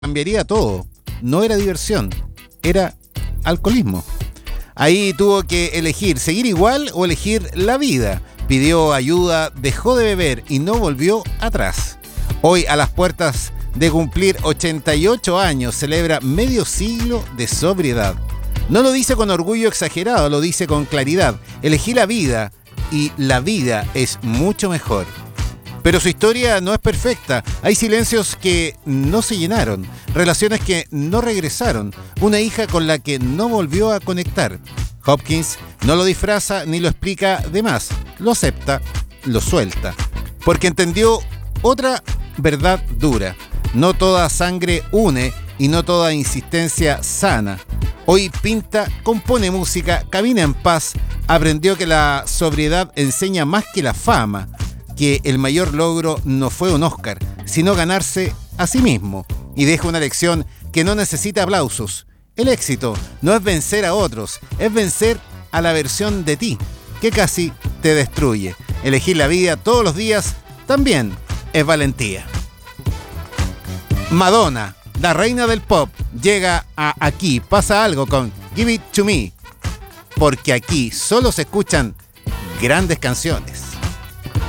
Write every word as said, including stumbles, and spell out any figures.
cambiaría todo. No era diversión, era alcoholismo. Ahí tuvo que elegir seguir igual o elegir la vida. Pidió ayuda, dejó de beber y no volvió atrás. Hoy, a las puertas de cumplir ochenta y ocho años, celebra medio siglo de sobriedad. No lo dice con orgullo exagerado, lo dice con claridad. Elegí la vida y la vida es mucho mejor. Pero su historia no es perfecta. Hay silencios que no se llenaron, relaciones que no regresaron, una hija con la que no volvió a conectar. Hopkins no lo disfraza ni lo explica de más, lo acepta, lo suelta, porque entendió otra verdad dura. No toda sangre une y no toda insistencia sana. Hoy pinta, compone música, camina en paz, aprendió que la sobriedad enseña más que la fama, que el mayor logro no fue un Oscar, sino ganarse a sí mismo, y deja una lección que no necesita aplausos. El éxito no es vencer a otros, es vencer a la versión de ti, que casi te destruye. Elegir la vida todos los días también es valentía. Madonna, la reina del pop, llega a Aquí pasa algo con Give It To Me, porque aquí solo se escuchan grandes canciones.